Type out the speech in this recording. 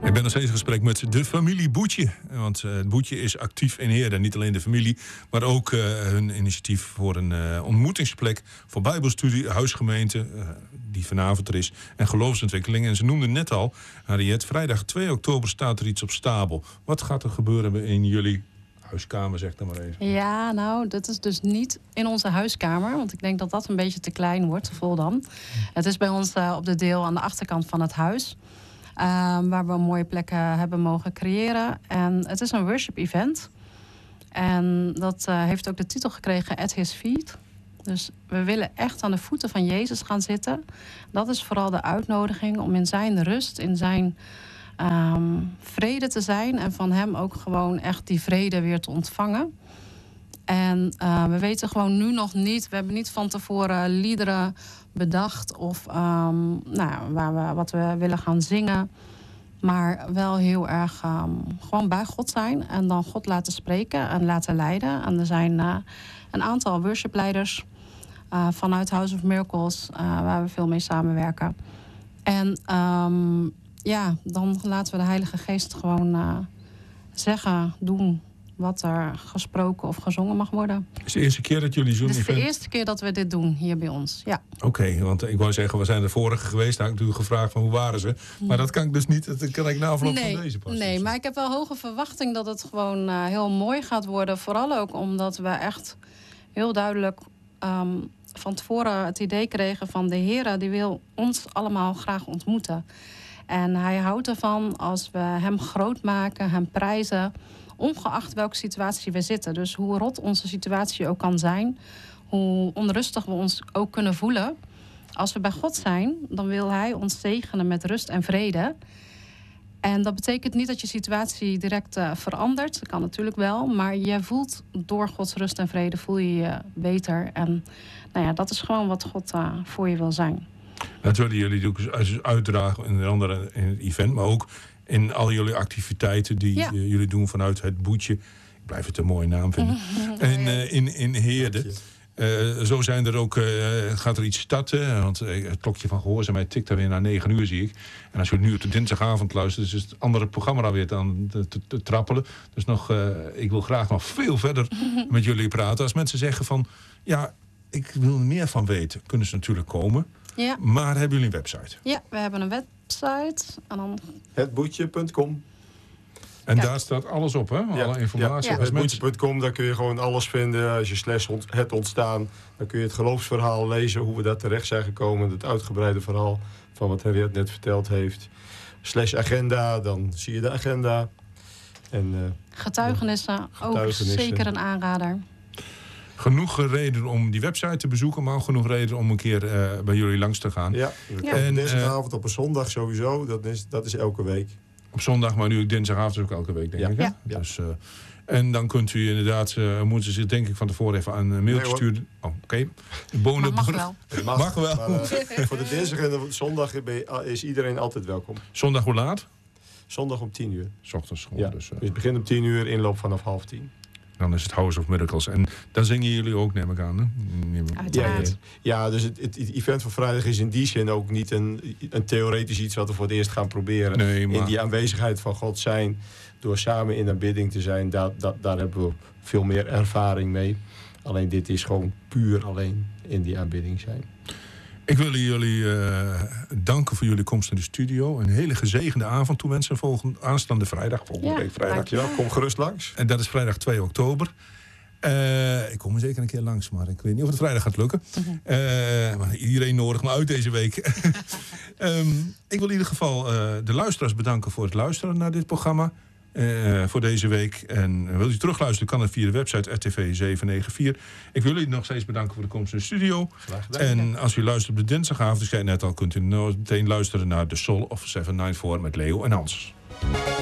Ik ben nog steeds in gesprek met de familie Boetje. Want het Boetje is actief in Heerden. Niet alleen de familie, maar ook hun initiatief voor een ontmoetingsplek voor bijbelstudie, huisgemeente, die vanavond er is, en geloofsontwikkeling. En ze noemden net al, Harriet, vrijdag 2 oktober staat er iets op stapel. Wat gaat er gebeuren in jullie huiskamer, zeg dan maar even? Ja, nou, dat is dus niet in onze huiskamer. Want ik denk dat dat een beetje te klein wordt, vol dan. Het is bij ons op de deel aan de achterkant van het huis. Waar we een mooie plekken hebben mogen creëren. En het is een worship event. En dat heeft ook de titel gekregen At His Feet. Dus we willen echt aan de voeten van Jezus gaan zitten. Dat is vooral de uitnodiging om in zijn rust, in zijn vrede te zijn. En van hem ook gewoon echt die vrede weer te ontvangen. En we weten gewoon nu nog niet. We hebben niet van tevoren liederen bedacht of wat we willen gaan zingen. Maar wel heel erg gewoon bij God zijn. En dan God laten spreken en laten leiden. En er zijn een aantal worshipleiders vanuit House of Miracles waar we veel mee samenwerken. En dan laten we de Heilige Geest gewoon zeggen, doen wat er gesproken of gezongen mag worden. Het is de eerste keer dat jullie zo'n event... Het is de eerste keer dat we dit doen hier bij ons, ja. Oké, want ik wou zeggen, we zijn de vorige geweest. Daar heb ik natuurlijk gevraagd van hoe waren ze. Maar dat kan ik dus niet. Dat kan ik na afloop van deze pas. Nee, maar ik heb wel hoge verwachting dat het gewoon heel mooi gaat worden. Vooral ook omdat we echt heel duidelijk van tevoren het idee kregen van de Heer, die wil ons allemaal graag ontmoeten. En hij houdt ervan als we hem groot maken, hem prijzen, ongeacht welke situatie we zitten. Dus hoe rot onze situatie ook kan zijn, hoe onrustig we ons ook kunnen voelen. Als we bij God zijn, dan wil hij ons zegenen met rust en vrede. En dat betekent niet dat je situatie direct verandert. Dat kan natuurlijk wel. Maar je voelt door Gods rust en vrede voel je je beter. En dat is gewoon wat God voor je wil zijn. Dat willen jullie ook uitdragen in het event, maar ook in al jullie activiteiten die jullie doen vanuit het Boetje. Ik blijf het een mooie naam vinden. En in Heerden. Zo zijn er ook, gaat er iets starten. Want het klokje van gehoorzaamheid tikt daar weer naar 9 uur, zie ik. En als je nu op de dinsdagavond luistert, is het andere programma alweer aan te trappelen. Dus ik wil graag nog veel verder met jullie praten. Als mensen zeggen van, ja, ik wil er meer van weten, kunnen ze natuurlijk komen. Ja. Maar hebben jullie een website? Ja, we hebben een website. En dan... hetboetje.com. En daar staat alles op, hè? Alle informatie. Ja. Hetboetje.com, daar kun je gewoon alles vinden. Als je / het ontstaan, dan kun je het geloofsverhaal lezen, hoe we daar terecht zijn gekomen. Het uitgebreide verhaal van wat Harriet net verteld heeft. / agenda, dan zie je de agenda. En, getuigenissen, ook zeker een aanrader. Genoeg reden om die website te bezoeken, maar ook genoeg reden om een keer bij jullie langs te gaan. Ja, en dinsdagavond op een zondag sowieso, dat is elke week. Op zondag, maar nu dinsdagavond is ook elke week, denk ik. Hè? Ja. Dus, en dan kunt u inderdaad, moeten ze denk ik van tevoren even een mailtje sturen. Oh, oké. Mag wel. Mag wel. Maar, voor de dinsdag en de zondag is iedereen altijd welkom. Zondag hoe laat? Zondag om 10 uur. 's Ochtends gewoon. Ja. Dus het begint om 10 uur, inloop vanaf 9:30. Dan is het House of Miracles. En dan zingen jullie ook, neem ik aan. Hè? Uiteraard. Ja, dus het event van vrijdag is in die zin ook niet een theoretisch iets wat we voor het eerst gaan proberen. Nee, maar... In die aanwezigheid van God zijn, door samen in aanbidding te zijn, daar hebben we veel meer ervaring mee. Alleen dit is gewoon puur alleen in die aanbidding zijn. Ik wil jullie danken voor jullie komst in de studio. Een hele gezegende avond toewensen aanstaande vrijdag. Volgende week vrijdag. Ja, kom gerust langs. En dat is vrijdag 2 oktober. Ik kom er zeker een keer langs, maar ik weet niet of het vrijdag gaat lukken. Maar iedereen nodigt me uit deze week. Ik wil in ieder geval de luisteraars bedanken voor het luisteren naar dit programma. Voor deze week. En wilt u terugluisteren, kan het via de website RTV 794. Ik wil jullie nog steeds bedanken voor de komst in de studio. Graag gedaan. En als u luistert op de dinsdagavond, ik zei het net al, kunt u meteen luisteren naar The Soul of 794 met Leo en Hans.